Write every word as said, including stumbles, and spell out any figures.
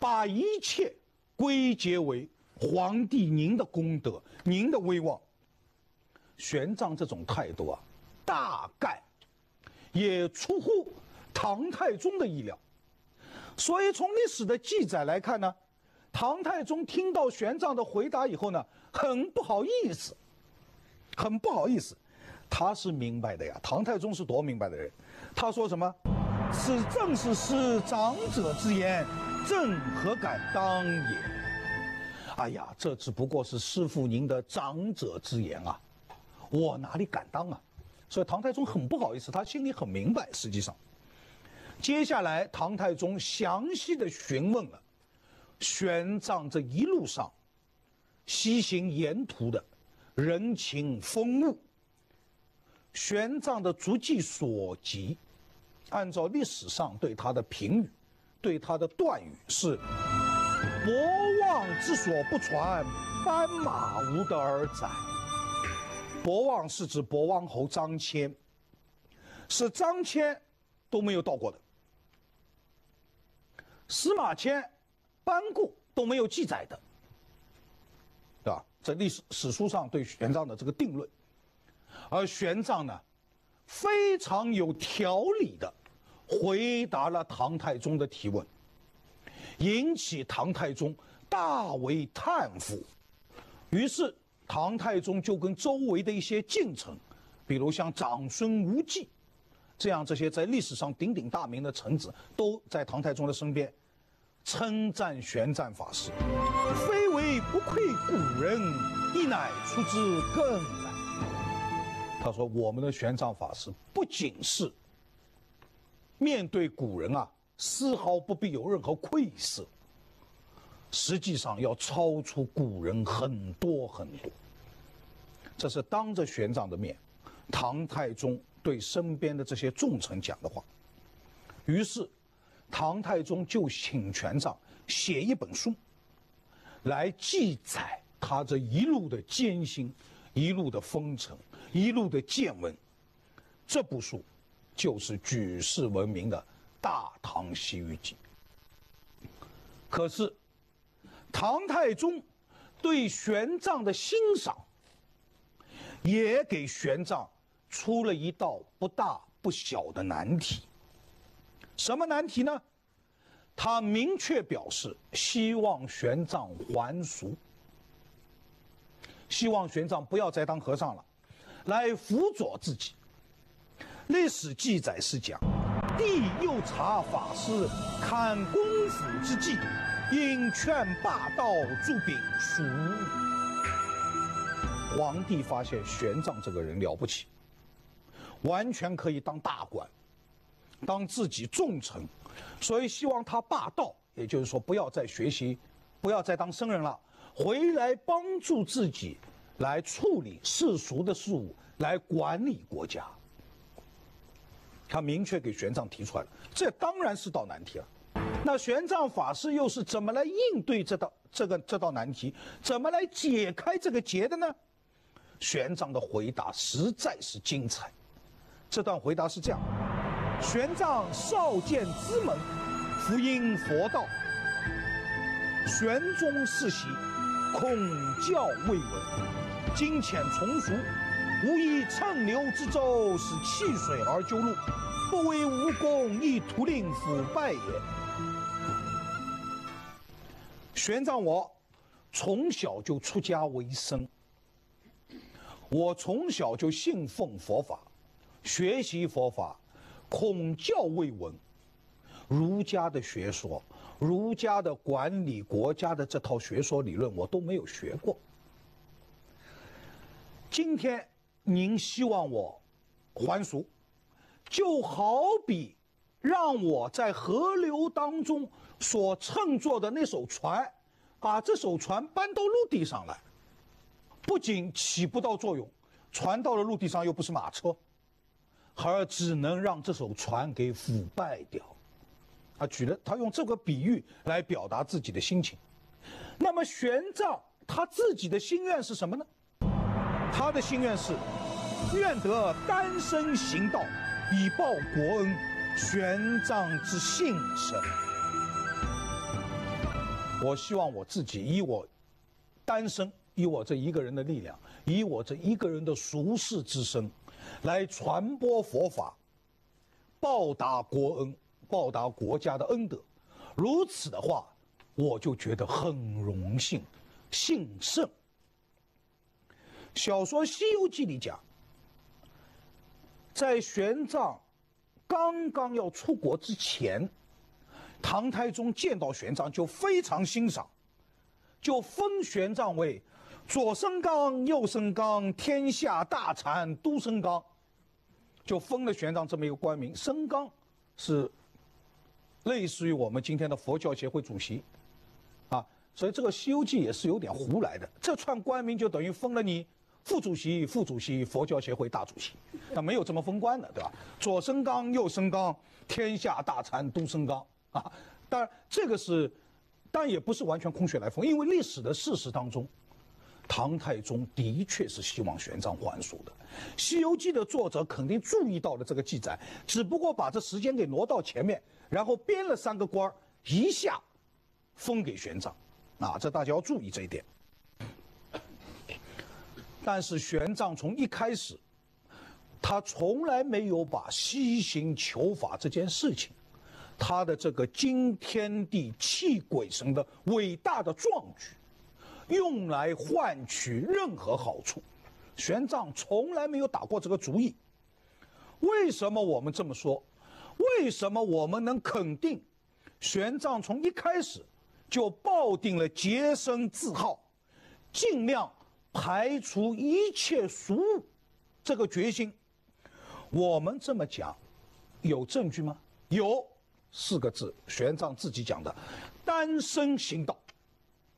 把一切归结为皇帝您的功德、您的威望。玄奘这种态度啊，大概也出乎唐太宗的意料。所以从历史的记载来看呢，唐太宗听到玄奘的回答以后呢，很不好意思，很不好意思。他是明白的呀，唐太宗是多明白的人。他说什么？此正是师长者之言，朕何敢当也？哎呀，这只不过是师父您的长者之言啊，我哪里敢当啊？所以唐太宗很不好意思，他心里很明白。实际上，接下来唐太宗详细的询问了玄奘这一路上西行沿途的人情风物，玄奘的足迹所及，按照历史上对他的评语，对他的断语是“博望之所不传，斑马无得而载”。博望是指博望侯张骞，是张骞都没有到过的，司马迁、班固都没有记载的，对吧？在历史史书上对玄奘的这个定论，而玄奘呢，非常有条理的回答了唐太宗的提问，引起唐太宗大为叹服。于是唐太宗就跟周围的一些近臣，比如像长孙无忌这样这些在历史上鼎鼎大名的臣子，都在唐太宗的身边称赞玄奘法师，非为不愧古人，亦乃出之更然。他说我们的玄奘法师不仅是面对古人啊丝毫不必有任何愧色，实际上要超出古人很多很多。这是当着玄奘的面，唐太宗对身边的这些重臣讲的话。于是唐太宗就请玄奘写一本书，来记载他这一路的艰辛、一路的风尘、一路的见闻。这部书就是举世闻名的《大唐西域记》。可是唐太宗对玄奘的欣赏，也给玄奘出了一道不大不小的难题。什么难题呢？他明确表示希望玄奘还俗，希望玄奘不要再当和尚了，来辅佐自己。历史记载是讲，帝又察法师堪公府之计，因劝霸道助秉俗。皇帝发现玄奘这个人了不起，完全可以当大官，当自己重臣，所以希望他霸道，也就是说不要再学习，不要再当僧人了，回来帮助自己来处理世俗的事物，来管理国家。他明确给玄奘提出来了，这当然是道难题了。那玄奘法师又是怎么来应对这道这个这道难题，怎么来解开这个结的呢？玄奘的回答实在是精彩。这段回答是这样：玄奘少见之门，福音佛道，玄宗世袭，孔教未闻，今遣从俗，无以乘流之舟，使弃水而就路，不为无功，亦徒令腐败也。玄奘我从小就出家为僧，我从小就信奉佛法，学习佛法，孔教未闻，儒家的学说，儒家的管理国家的这套学说理论我都没有学过。今天您希望我还俗，就好比让我在河流当中所乘坐的那艘船，把这艘船搬到陆地上来，不仅起不到作用，船到了陆地上又不是马车，而只能让这艘船给腐败掉。他举了，他用这个比喻来表达自己的心情。那么玄奘他自己的心愿是什么呢？他的心愿是愿得单身行道，以报国恩，玄奘之幸甚。 我希望我自己以我单身，以我这一个人的力量，以我这一个人的俗世之身，来传播佛法，报答国恩，报答国家的恩德。如此的话，我就觉得很荣幸，幸甚。小说《西游记》里讲，在玄奘刚刚要出国之前，唐太宗见到玄奘就非常欣赏，就封玄奘为左升刚、右升刚，天下大禅都升刚，就封了玄奘这么一个官名。升刚是类似于我们今天的佛教协会主席，啊，所以这个《西游记》也是有点胡来的。这串官名就等于封了你副主席、副主席，佛教协会大主席，那没有这么封官的，对吧？左升刚、右升刚，天下大禅都升刚啊。当然，这个是，当然也不是完全空穴来风，因为历史的事实当中，唐太宗的确是希望玄奘还俗的。《西游记》的作者肯定注意到了这个记载，只不过把这时间给挪到前面，然后编了三个官儿，一下封给玄奘，啊，这大家要注意这一点。但是玄奘从一开始，他从来没有把西行求法这件事情，他的这个惊天地泣鬼神的伟大的壮举，用来换取任何好处。玄奘从来没有打过这个主意。为什么我们这么说？为什么我们能肯定玄奘从一开始就抱定了洁身自好，尽量排除一切俗物这个决心？我们这么讲，有证据吗？有，四个字，玄奘自己讲的：单身行道。